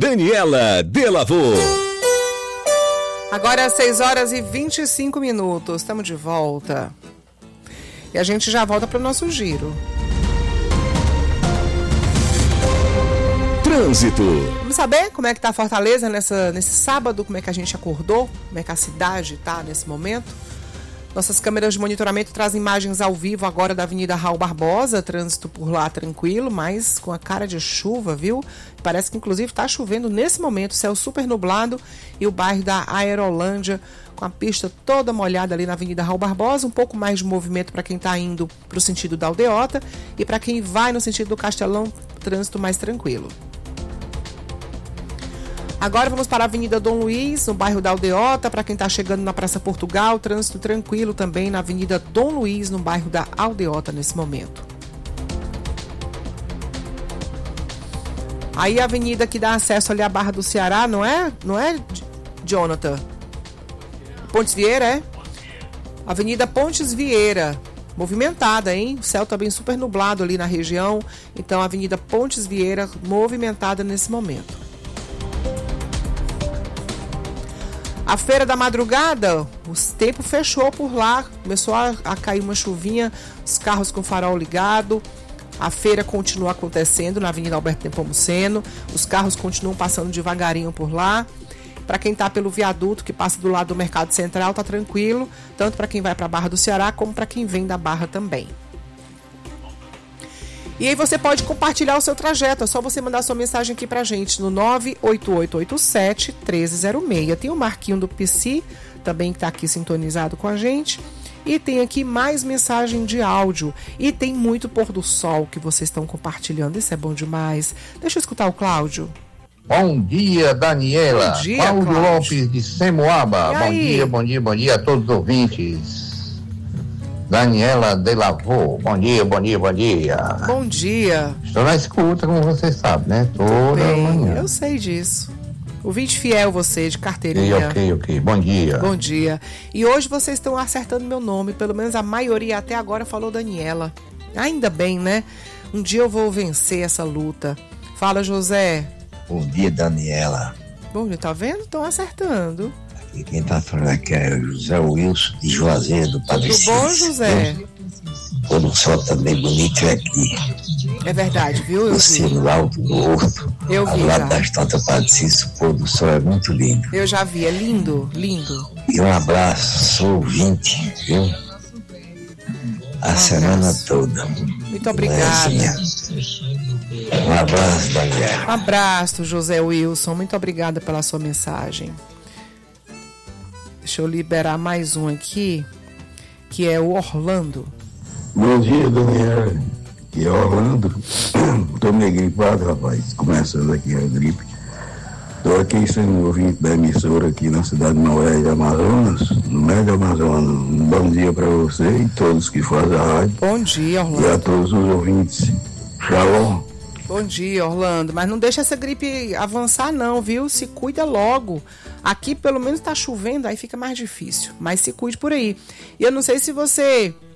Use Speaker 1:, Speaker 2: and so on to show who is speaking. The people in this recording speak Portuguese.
Speaker 1: Daniela Delavô.
Speaker 2: Agora 6h25. Estamos de volta. E a gente já volta para o nosso giro.
Speaker 1: Trânsito.
Speaker 2: Vamos saber como é que tá a Fortaleza nesse sábado, como é que a gente acordou, como é que a cidade tá nesse momento. Nossas câmeras de monitoramento trazem imagens ao vivo agora da Avenida Raul Barbosa, trânsito por lá tranquilo, mas com a cara de chuva, viu? Parece que inclusive está chovendo nesse momento, céu super nublado e o bairro da Aerolândia com a pista toda molhada ali na Avenida Raul Barbosa, um pouco mais de movimento para quem está indo para o sentido da Aldeota e para quem vai no sentido do Castelão, trânsito mais tranquilo. Agora vamos para a Avenida Dom Luiz, no bairro da Aldeota, para quem está chegando na Praça Portugal, trânsito tranquilo também na Avenida Dom Luiz, no bairro da Aldeota nesse momento. Aí a avenida que dá acesso ali à Barra do Ceará, não é, Jonathan? Pontes Vieira, é? Avenida Pontes Vieira, movimentada, hein? O céu também super nublado ali na região, então a Avenida Pontes Vieira movimentada nesse momento. A Feira da Madrugada, o tempo fechou por lá, começou a cair uma chuvinha, os carros com farol ligado. A feira continua acontecendo na Avenida Alberto Nepomuceno, os carros continuam passando devagarinho por lá. Para quem está pelo viaduto, que passa do lado do Mercado Central, tá tranquilo, tanto para quem vai para a Barra do Ceará, como para quem vem da Barra também. E aí você pode compartilhar o seu trajeto, é só você mandar sua mensagem aqui pra gente no 98887-1306. Tem o Marquinho do PC também que tá aqui sintonizado com a gente. E tem aqui mais mensagem de áudio. E tem muito pôr do sol que vocês estão compartilhando, isso é bom demais. Deixa eu escutar o Cláudio.
Speaker 3: Bom dia, Daniela.
Speaker 2: Bom dia,
Speaker 3: Cláudio
Speaker 2: Cláudio.
Speaker 3: Lopes de Semoaba. Bom dia a todos os ouvintes. Daniela Delavô, bom dia.
Speaker 2: Bom dia.
Speaker 3: Estou na escuta, como você sabe, né? Toda manhã.
Speaker 2: Eu sei disso. Ouvinte fiel você, de carteirinha.
Speaker 3: Ok. Bom dia.
Speaker 2: Bom dia. E hoje vocês estão acertando meu nome, pelo menos a maioria até agora falou Daniela. Ainda bem, né? Um dia eu vou vencer essa luta. Fala, José.
Speaker 4: Bom dia, Daniela.
Speaker 2: Bom dia, tá vendo? Estão acertando.
Speaker 4: E quem tá falando aqui é o José Wilson de Juazeiro do Padre
Speaker 2: Tudo bom, José?
Speaker 4: Pôr do sol também bonito aqui.
Speaker 2: É verdade, viu? Eu
Speaker 4: Você
Speaker 2: vi.
Speaker 4: no alto do horto,
Speaker 2: Eu vi
Speaker 4: ao lado
Speaker 2: já.
Speaker 4: da estátua Padre Cícero, o pôr do sol é muito lindo.
Speaker 2: Eu já vi, é lindo, lindo.
Speaker 4: E um abraço, sou ouvinte, viu? A semana toda.
Speaker 2: Muito obrigada.
Speaker 4: Um abraço, Daniela.
Speaker 2: Um abraço, José Wilson. Muito obrigada pela sua mensagem. Deixa eu liberar mais um aqui, que é o Orlando.
Speaker 5: Bom dia, Daniela. Aqui é Orlando. Estou meio gripado, rapaz. Começando aqui a gripe. Estou aqui sendo ouvinte da emissora aqui na cidade de Noé, Amazonas, no meio do Amazonas. Um bom dia para você e todos que fazem a rádio.
Speaker 2: Bom dia, Orlando.
Speaker 5: E a todos os ouvintes. Shalom.
Speaker 2: Bom dia, Orlando. Mas não deixa essa gripe avançar não, viu? Se cuida logo. Aqui pelo menos tá chovendo, aí fica mais difícil. Mas se cuide por aí. E eu não sei se você